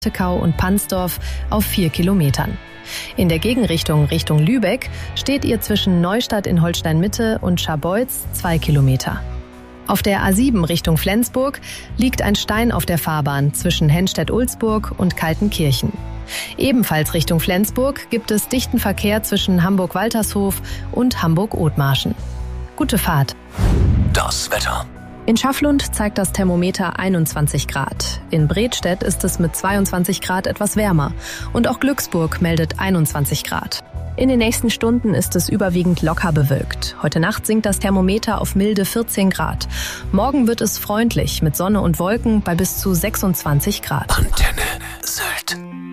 Tekau und Pansdorf auf 4 Kilometern. In der Gegenrichtung Richtung Lübeck steht ihr zwischen Neustadt in Holstein-Mitte und Scharbeutz 2 Kilometer. Auf der A7 Richtung Flensburg liegt ein Stein auf der Fahrbahn zwischen Henstedt-Ulzburg und Kaltenkirchen. Ebenfalls Richtung Flensburg gibt es dichten Verkehr zwischen Hamburg-Waltershof und Hamburg-Othmarschen. Gute Fahrt. Das Wetter. In Schafflund zeigt das Thermometer 21 Grad. In Bredstedt ist es mit 22 Grad etwas wärmer. Und auch Glücksburg meldet 21 Grad. In den nächsten Stunden ist es überwiegend locker bewölkt. Heute Nacht sinkt das Thermometer auf milde 14 Grad. Morgen wird es freundlich mit Sonne und Wolken bei bis zu 26 Grad. Antenne Sylt.